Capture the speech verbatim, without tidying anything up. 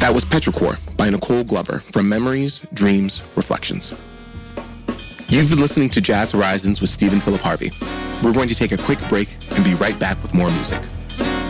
That was Petrichor by Nicole Glover from Memories, Dreams, Reflections. You've been listening to Jazz Horizons with Stephen Philip Harvey. We're going to take a quick break and be right back with more music.